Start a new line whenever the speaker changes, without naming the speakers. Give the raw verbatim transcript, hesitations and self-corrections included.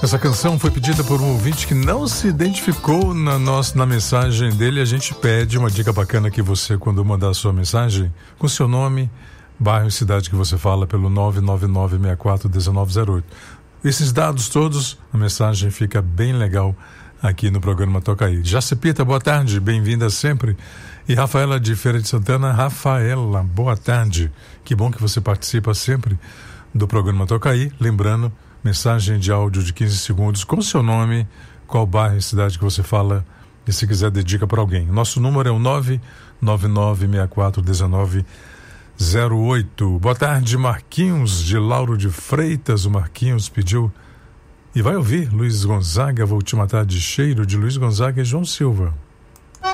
Essa canção foi pedida por um ouvinte que não se identificou na, nossa, na mensagem dele. A gente pede uma dica bacana que você, quando mandar a sua mensagem, com seu nome, bairro e cidade que você fala, pelo nove nove nove, seis quatro um nove zero oito. Esses dados todos, a mensagem fica bem legal aqui no programa Toca Aí. Jacipita, boa tarde, bem-vinda sempre. E Rafaela de Feira de Santana, Rafaela, boa tarde. Que bom que você participa sempre do programa Toca Aí. Lembrando, mensagem de áudio de quinze segundos com seu nome, qual bairro e cidade que você fala e se quiser dedica para alguém. Nosso número é o nove nove nove, seis quatro um nove zero oito. Boa tarde, Marquinhos de Lauro de Freitas. O Marquinhos pediu e vai ouvir Luiz Gonzaga, Vou Te Matar de Cheiro, de Luiz Gonzaga e João Silva.